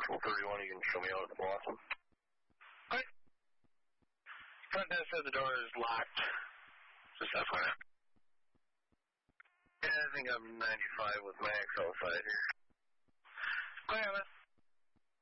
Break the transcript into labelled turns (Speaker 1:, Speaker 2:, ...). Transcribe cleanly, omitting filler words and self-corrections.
Speaker 1: Control 31, you can show me out at the Blossom.
Speaker 2: What? Front desk said the door is locked. Just FYI.
Speaker 1: Yeah, I think I'm 95 with Max outside here.
Speaker 2: Okay, man.